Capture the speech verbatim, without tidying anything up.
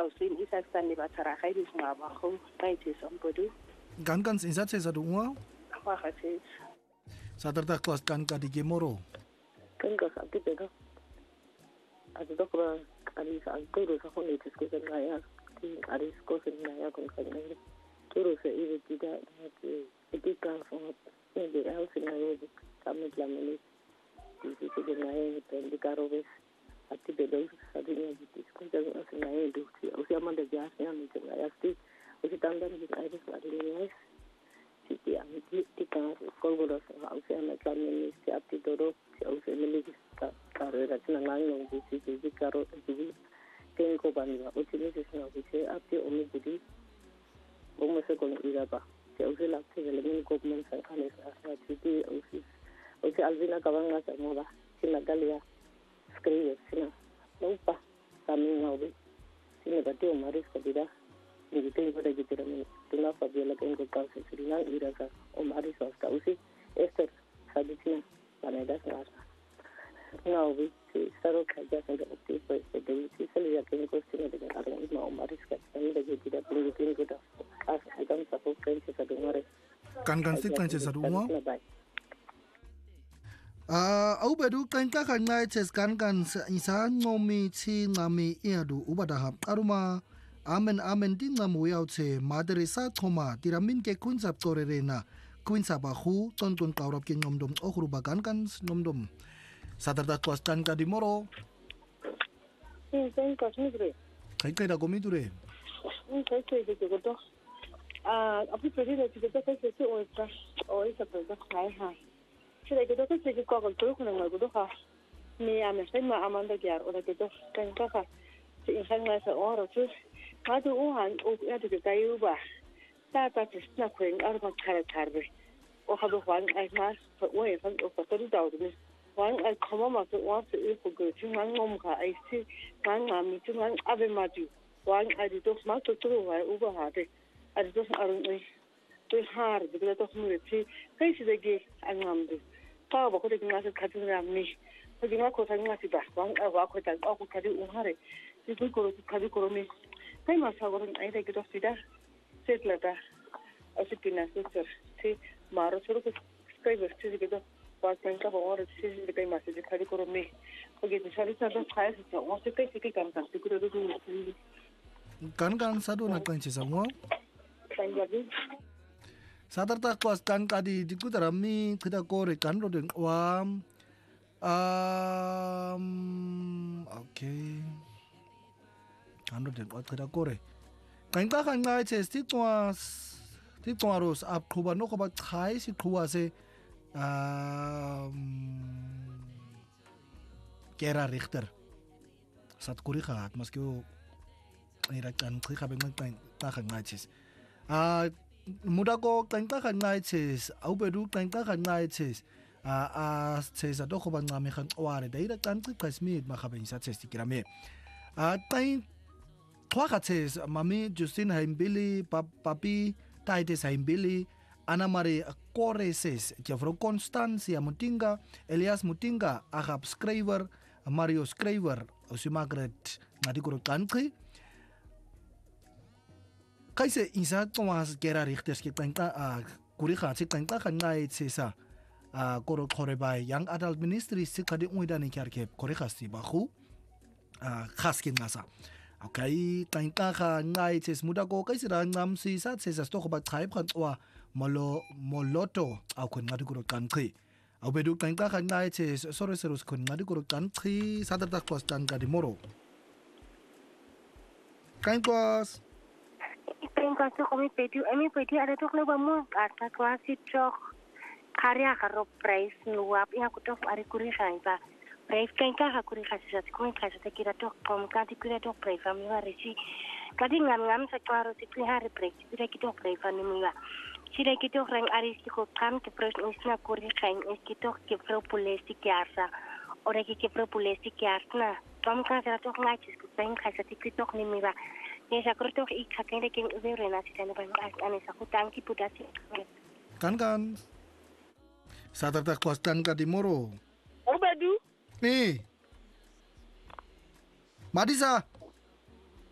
ausin isa standi ba tara ga di sma ba go ba itse sombodu kan kan isa tse sa dunga wa ga tse sa tarta klas kan ka di gemoro kan ka sa ti pega a ti to ko ali sa ko ro sa hone ti sko kan ya ti ali sko kan ya kon kan ne to ro sa ibe ti da ti ti ka fo ne de au sin na yo ta me la me ti ti ti na e te di ka ro ves a ti be do sa di ne ti sko da sin na e do ti o sia manda ja sa ne ti ya ti o ti tan da ni ai de sa di ne ti ti a ti ti ka ko go do sa o sia na ka ne ti a ti do do ti o sia me li ka carrera ti na ngang no ti ti ti ka ro ti ke ko ba ni o ti ne se na ti a ti o me ti o mo se con ira ba ti o se la ti le min ko men sa ka ne sa ti ti o si o si alvina ka banga sa mo ba ti na galia scrive si na no pa ka mi no be ti ne ba ti o maris ka dira ni ti ko da ji ti ne ti na fa bi la ke ko ka se si na ira ka o maris sa o si ester sa di ti na ne da sa no be ti saro ka ja sa ga ti ko se de ti se le ya ke ko ti ne de ka ro ma o maris ka ni da ji ti da ni ti ko da as ikan sa ko ke sa do mare kan kan sit kan sa dunga ah au bedu kan ka kan ngai ches kan kan isa ngomi chi ngami edu ubada ha aruma amen amen din ngamu yau che madre sa thoma tiramin ke kun sap tore rena kun sa ba khu ton ton kaurap ke ngomdom okhru bagan kan nomdom sadarda kwas kan ka di moro sim sen ka ni bre kai kai da gomi dure un kai kai de ko to ah apu pedi de ti de ka se se o ta o isa pe da kai ha se de ko to se ko ko to ko na ko do ha ni a me se ma amanda gyar o de to kan ka ka si in na sa o ro tu ma du o han o ya de ka yu ba ta ta ti na kwen ar ba kare tarbe o ha do wan ai ma so o e fan o ko to da o ni wan ai koma ma so wa se e ko go ti man ngom ka ai si kan ma mi tu man ave ma tu wan ai di to ma to to wa u ba ha de ai to arun ai to har de da to mu ti kai si de ge an ngam de pa ba ko de na se ka tu na mi ko de na ko sa na si ba wan ai wa ko ta ko ka di u hare ti ko ko ka di ko mi kai ma sa gorun ai de ge to si da set la da o si pina se ti maro so ko kai ba ti ge to pa kan ka ba ora ti si de kai ma se de ka di ko mi ko ge ti sa ri sa da kai si ta o se kai si kai kan ta ti ko do do kan kan sadu na kan chisa ngo sadar ta kwas kan ka di di kutarami kita kore kan ro den wa um okay kan ro den wa kita kore kan ka kan ngai che sti twas ti twaros ap khuba no ko ba khai si khuwa se um Kera Richter sat kuri khat maske ira kan khi khabe ngai kan ta kan ngai chis a muda ko kan ta kan ngai chis au bedu kan ta kan ngai chis a a chis a do ko ban ngame khan ware dai ra kan chi kasmit ma khabe sa chis tikirame a tai thwa kha chis mami Justin Haimbili papi tai de Haimbili Ana Maria Coreses, Jeffro Constancia Mutinga, Elias Mutinga, Agap Schreiber, Mario Schreiber, Osi Margaret Nadigoro Country. Kaise isa Thomas Gera Richter ki tanta a kuriha si tanta kanai sesa a koro kore by Young Adult Ministry si kadi uidani kyarke kuriha si bahu a khaskin ngasa. Okay, tanta kanai ses muda ko kaise ra ngam si sa sesa sto ko ba type kan wa Molo moloto au kun ngadi kuro country au bedu kan ka kan nai che sore serus kun ngadi kuro country sadar tak kos tan ka di moro kan kos kan kos ko mi pedu ami pedu ada tok le ba mo ata kwasi tok karya karo price nuap ya ko tok ari kuri sai ba price kan ka kuri kasi sa ko ka sa kira tok kom ka di kira tok price ami wa resi kadi ngam ngam sa kwaro si hari price kira kitok price ani mi wa Sila kita orang aris ko kam ke pros isna kuri kain is kita ke pro polisi kiasa ora ke ke pro polisi kiasna tom ka sa to ngai chis ko pen ka sa tiktok ni mi ba ni sa ko to i ka ken ke u re na sa na ba ani sa ko tang ki pudasi kan kan sa ta ta kwastan ka di moro Obadu ni Madisa